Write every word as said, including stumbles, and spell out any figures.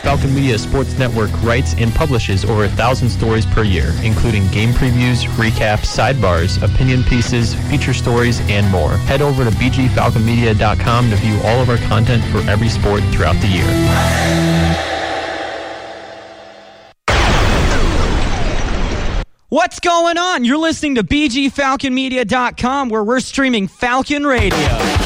Falcon Media Sports Network writes and publishes over a thousand stories per year, including game previews, recaps, sidebars, opinion pieces, feature stories, and more. Head over to b g falcon media dot com to view all of our content for every sport throughout the year. What's going on? You're listening to b g falcon media dot com, where we're streaming Falcon Radio.